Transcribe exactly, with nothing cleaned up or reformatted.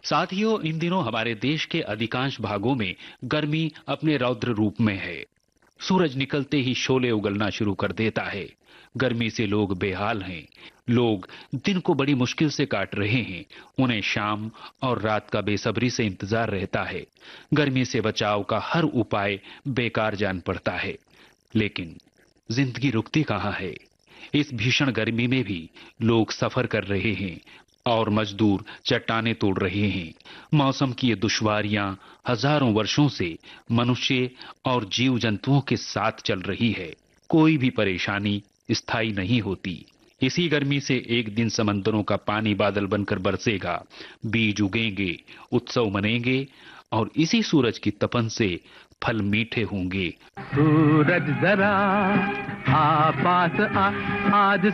साथियों, इन दिनों हमारे देश के अधिकांश भागों में गर्मी अपने रौद्र रूप में है। सूरज निकलते ही शोले उगलना शुरू कर देता है। गर्मी से लोग बेहाल हैं। लोग दिन को बड़ी मुश्किल से काट रहे हैं। उन्हें शाम और रात का बेसब्री से इंतजार रहता है। गर्मी से बचाव का हर उपाय बेकार जान पड़ता है। लेकिन जिंदगी रुकती कहाँ है? इस भीषण गर्मी में भी लोग सफर कर रहे हैं और मजदूर चट्टाने तोड़ रहे हैं। मौसम की ये दुश्वारियां हजारों वर्षों से मनुष्य और जीव जंतुओं के साथ चल रही है। कोई भी परेशानी स्थायी नहीं होती। इसी गर्मी से एक दिन समंदरों का पानी बादल बनकर बरसेगा, बीज उगेंगे, उत्सव मनेंगे और इसी सूरज की तपन से फल मीठे होंगे। सूरज जरा आ पास आ, आज